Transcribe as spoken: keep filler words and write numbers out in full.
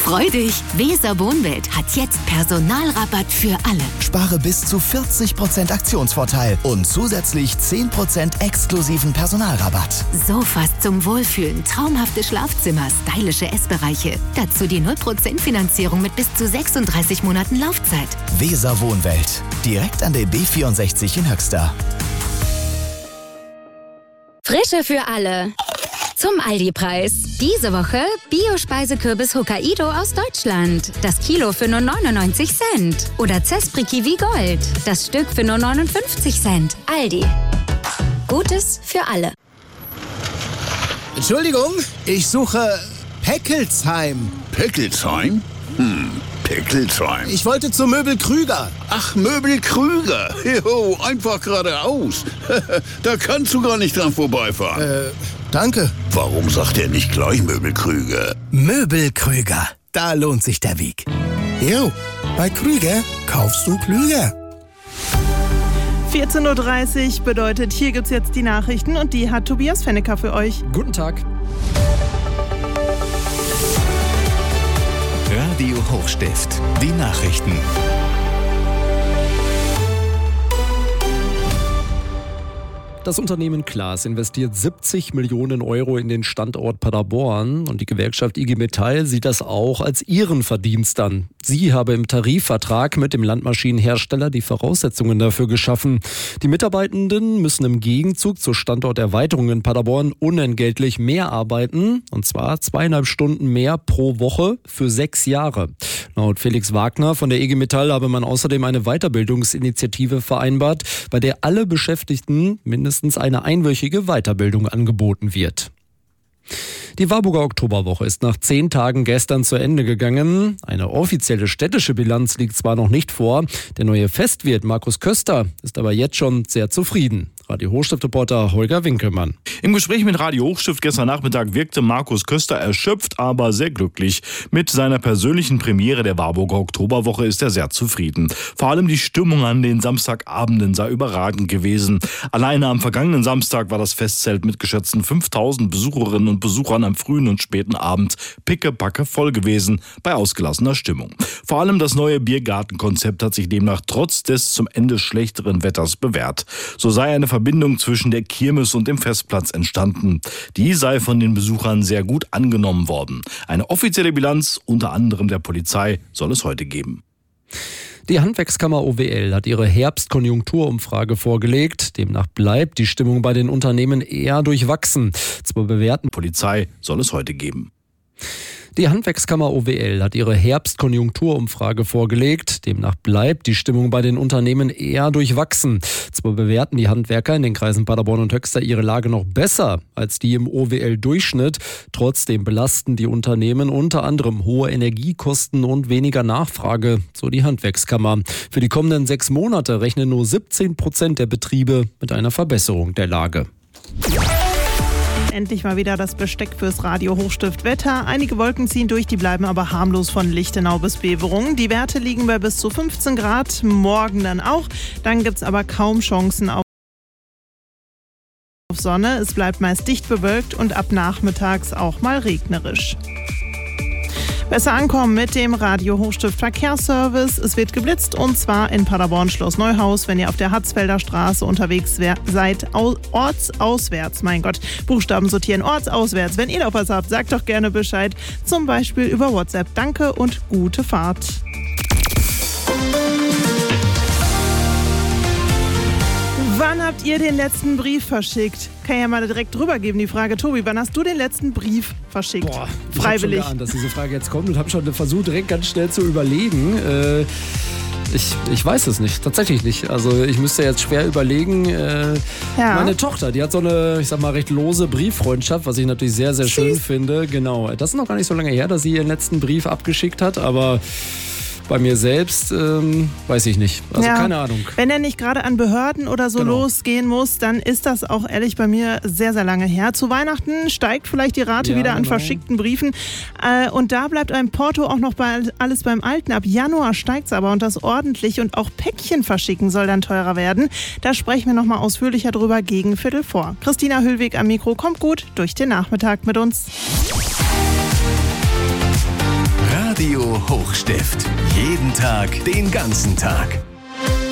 Freu dich! Weser Wohnwelt hat jetzt Personalrabatt für alle. Spare bis zu vierzig Prozent Aktionsvorteil und zusätzlich zehn Prozent exklusiven Personalrabatt. Sofas zum Wohlfühlen, traumhafte Schlafzimmer, stylische Essbereiche. Dazu die null Prozent Finanzierung mit bis zu sechsunddreißig Monaten Laufzeit. Weser Wohnwelt. Direkt an der B vierundsechzig in Höxter. Frische für alle. Zum Aldi-Preis. Diese Woche Bio-Speisekürbis Hokkaido aus Deutschland. Das Kilo für nur neunundneunzig Cent. Oder Zespri Kiwi Gold. Das Stück für nur neunundfünfzig Cent. Aldi. Gutes für alle. Entschuldigung, ich suche Peckelsheim. Peckelsheim? Hm, Peckelsheim. Ich wollte zu Möbel Krüger. Ach, Möbel Krüger. Jo, einfach geradeaus. Da kannst du gar nicht dran vorbeifahren. Äh, danke. Warum sagt er nicht gleich Möbel Krüger? Möbel Krüger. Da lohnt sich der Weg. Jo, bei Krüger kaufst du klüger. vierzehn Uhr dreißig bedeutet, hier gibt's jetzt die Nachrichten und die hat Tobias Fennecker für euch. Guten Tag. Radio Hochstift. Die Nachrichten. Das Unternehmen Claas investiert siebzig Millionen Euro in den Standort Paderborn und die Gewerkschaft I G Metall sieht das auch als ihren Verdienst an. Sie habe im Tarifvertrag mit dem Landmaschinenhersteller die Voraussetzungen dafür geschaffen. Die Mitarbeitenden müssen im Gegenzug zur Standorterweiterung in Paderborn unentgeltlich mehr arbeiten, und zwar zweieinhalb Stunden mehr pro Woche für sechs Jahre. Laut Felix Wagner von der I G Metall habe man außerdem eine Weiterbildungsinitiative vereinbart, bei der alle Beschäftigten mindestens eine einwöchige Weiterbildung angeboten wird. Die Warburger Oktoberwoche ist nach zehn Tagen gestern zu Ende gegangen. Eine offizielle städtische Bilanz liegt zwar noch nicht vor. Der neue Festwirt Markus Köster ist aber jetzt schon sehr zufrieden. Radio Hochstift-Reporter Holger Winkelmann. Im Gespräch mit Radio Hochstift gestern Nachmittag wirkte Markus Köster erschöpft, aber sehr glücklich. Mit seiner persönlichen Premiere der Warburger Oktoberwoche ist er sehr zufrieden. Vor allem die Stimmung an den Samstagabenden sei überragend gewesen. Alleine am vergangenen Samstag war das Festzelt mit geschätzten fünftausend Besucherinnen und Besuchern am frühen und späten Abend pickepacke voll gewesen, bei ausgelassener Stimmung. Vor allem das neue Biergartenkonzept hat sich demnach trotz des zum Ende schlechteren Wetters bewährt. So sei eine Verbindung zwischen der Kirmes und dem Festplatz entstanden. Die sei von den Besuchern sehr gut angenommen worden. Eine offizielle Bilanz, unter anderem der Polizei, soll es heute geben. Die Handwerkskammer O W L hat ihre Herbstkonjunkturumfrage vorgelegt. Demnach bleibt die Stimmung bei den Unternehmen eher durchwachsen. Zur bewährten Polizei soll es heute geben. Die Handwerkskammer O W L hat ihre Herbstkonjunkturumfrage vorgelegt. Demnach bleibt die Stimmung bei den Unternehmen eher durchwachsen. Zwar bewerten die Handwerker in den Kreisen Paderborn und Höxter ihre Lage noch besser als die im O W L-Durchschnitt. Trotzdem belasten die Unternehmen unter anderem hohe Energiekosten und weniger Nachfrage, so die Handwerkskammer. Für die kommenden sechs Monate rechnen nur siebzehn Prozent der Betriebe mit einer Verbesserung der Lage. Endlich mal wieder das Besteck fürs Radio Hochstift Wetter. Einige Wolken ziehen durch, die bleiben aber harmlos von Lichtenau bis Beverungen. Die Werte liegen bei bis zu fünfzehn Grad, morgen dann auch. Dann gibt es aber kaum Chancen auf Sonne. Es bleibt meist dicht bewölkt und ab nachmittags auch mal regnerisch. Besser ankommen mit dem Radio Hochstift Verkehrsservice. Es wird geblitzt und zwar in Paderborn Schloss Neuhaus, wenn ihr auf der Hatzfelder Straße unterwegs seid, ortsauswärts. Mein Gott, Buchstaben sortieren, ortsauswärts. Wenn ihr noch was habt, sagt doch gerne Bescheid. Zum Beispiel über WhatsApp. Danke und gute Fahrt. Wann habt ihr den letzten Brief verschickt? Kann ich ja mal direkt drüber geben, die Frage. Tobi, wann hast du den letzten Brief verschickt? Boah, ich freiwillig. Ich habe schon geahnt, dass diese Frage jetzt kommt und habe schon versucht, direkt ganz schnell zu überlegen. Äh, ich, ich weiß es nicht, tatsächlich nicht. Also ich müsste jetzt schwer überlegen. Äh, ja. Meine Tochter, die hat so eine, ich sag mal, recht lose Brieffreundschaft, was ich natürlich sehr, sehr schön Süß. finde. Genau, das ist noch gar nicht so lange her, dass sie ihren letzten Brief abgeschickt hat, aber bei mir selbst ähm, weiß ich nicht. Also ja, keine Ahnung. Wenn er nicht gerade an Behörden oder so Genau. losgehen muss, dann ist das auch ehrlich bei mir sehr, sehr lange her. Zu Weihnachten steigt vielleicht die Rate Ja, wieder an genau. verschickten Briefen. Äh, und da bleibt ein Porto auch noch bei, alles beim Alten. Ab Januar steigt es aber und das ordentlich. Und auch Päckchen verschicken soll dann teurer werden. Da sprechen wir nochmal ausführlicher drüber gegen Viertel vor. Christina Hüllweg am Mikro, kommt gut durch den Nachmittag mit uns. Radio Hochstift. Jeden Tag, den ganzen Tag.